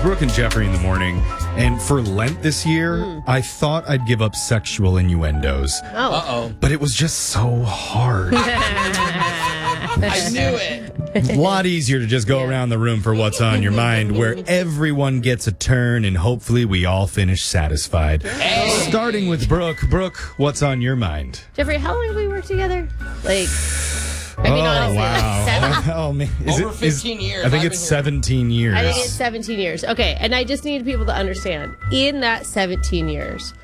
Brooke and Jeffrey in the morning, and for Lent this year, I thought I'd give up sexual innuendos. But it was just so hard. I knew it. A lot easier to just go around the room for what's on your mind, where everyone gets a turn, and hopefully we all finish satisfied. Hey. Starting with Brooke. Brooke, what's on your mind? Jeffrey, how long have we worked together? Honestly, wow. like 7? Oh, man. Over 15 years. I think it's 17 years. I think it's 17 years. Okay, and I just need people to understand, in that 17 years,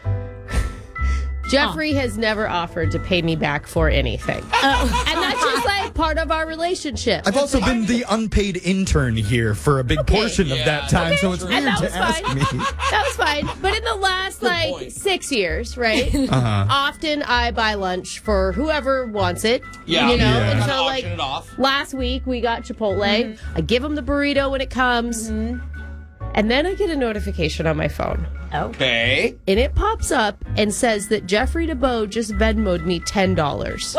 Jeffrey has never offered to pay me back for anything. And that's just like part of our relationship. I've also been the unpaid intern here for a big portion of that time, so it's weird and that to was ask fine. me. That was fine. But in the last, 6 years, right? Often I buy lunch for whoever wants it. Yeah. You know? Yeah. And so, Auction it off. last week we got Chipotle. I give him the burrito when it comes. And then I get a notification on my phone. Okay. And it pops up and says that Jeffrey DeBow just Venmo'd me $10.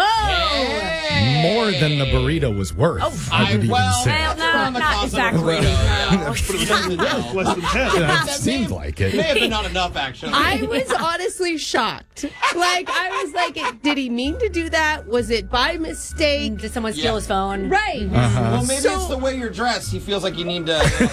Hey. More than the burrito was worth, I would even say. Around the not cost of a exactly. burrito, yeah. Less than 10. That seemed like May it. have been not enough, actually. I was honestly shocked. I was like, did he mean to do that? Was it by mistake? Did someone steal his phone? Right. Well, maybe So- it's the way you're dressed. He feels like you need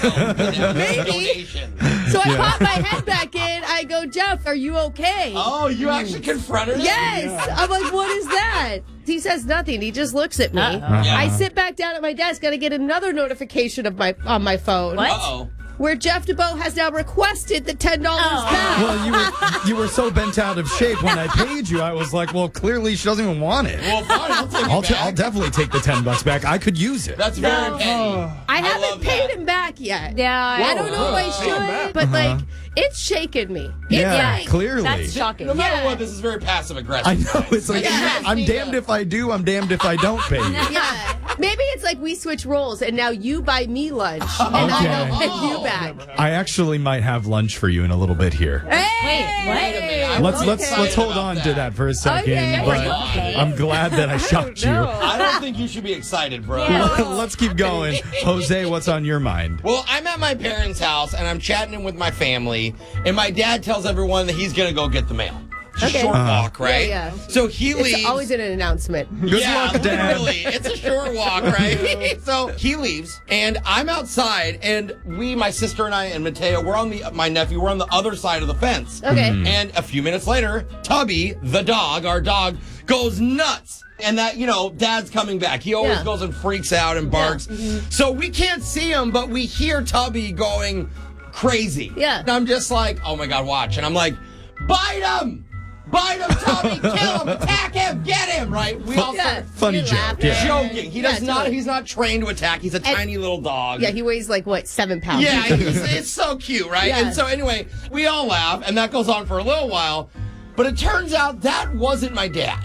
to Maybe. donation. So I pop my head back in. I go, Jeff, are you okay? Oh, you actually confronted him? Yes. I'm like, what is that? He says nothing. He just looks at me. Yeah. I sit back down at my desk and I get another notification on my phone. What? Uh-oh. Where Jeff DeBow has now requested the $10 back. Well, you were so bent out of shape when I paid you. I was like, well, clearly she doesn't even want it. Well, fine. I'll take it I'll back. definitely take the $10 back. I could use it. That's very petty. I haven't love paid that. him back yet. Yeah. I don't know if I should, but it's shaken me. It's Yeah, like, clearly. That's shocking. No matter Yeah. what, this is very passive aggressive. I know. It's like, Yeah. I'm damned if I do, I'm damned if I don't pay you. yeah. Maybe it's like we switch roles and now you buy me lunch and I don't Okay. pay you back. I actually might have lunch for you in a little bit here. Hey! Wait a minute. I'm Let's really let's excited hold about on to that for a second, Okay. but Okay. I'm glad that I shocked you. I don't think you should be excited, bro. Let's keep going. Jose, what's on your mind? Well, I'm at my parents' house and I'm chatting with my family, and my dad tells everyone that he's going to go get the mail. It's a Okay. short walk, right? Yeah, yeah. So he leaves. It's always an announcement. Good yeah, luck, Dad. literally. It's a short walk, right? So he leaves, and I'm outside, and my sister and I, and Mateo, my nephew, we're on the other side of the fence. Okay. And a few minutes later, Tubby, the dog, our dog, goes nuts. And that, Dad's coming back. He always Yeah. goes and freaks out and barks. So we can't see him, but we hear Tubby going crazy. Yeah. And I'm just like, oh my God, watch. And I'm like, bite him! Bite him, Tubby! Kill him! Attack him! Get him! Right? We all Yeah. Funny You're joke, laughing. yeah. joking. He does Yeah, not. totally. He's not trained to attack. He's a tiny little dog. Yeah, he weighs 7 pounds. Yeah, it's so cute, right? Yeah. And so anyway, we all laugh, and that goes on for a little while. But it turns out that wasn't my dad.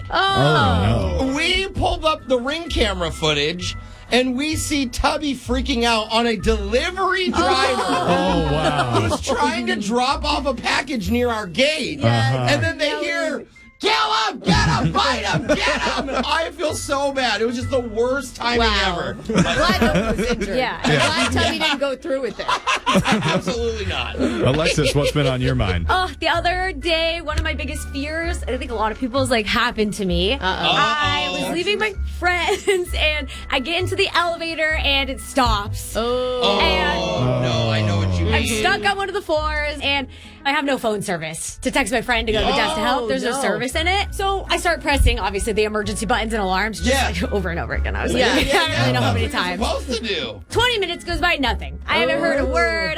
Oh, no. We pulled up the Ring camera footage, and we see Tubby freaking out on a delivery driver. Oh, wow. Who's trying to drop off a package near our gate. And then they hear, kill him, get him, bite him, get him. I feel so bad. It was just the worst timing Wow. ever. Glad no one was injured. Yeah. I'm glad Tubby didn't go through with it. Absolutely not. Alexis, what's been on your mind? Oh, the other day, one of my biggest fears, I think a lot of people's happened to me. I was leaving my friends and I get into the elevator and it stops. Oh. And No, I know what you mean. I'm stuck on one of the floors and I have no phone service to text my friend to go to the desk to help. There's no service in it. So I start pressing, obviously, the emergency buttons and alarms just over and over again. I was like, I don't really know how many That's what times. you're supposed to do. 20 minutes goes by, nothing. I haven't heard a word.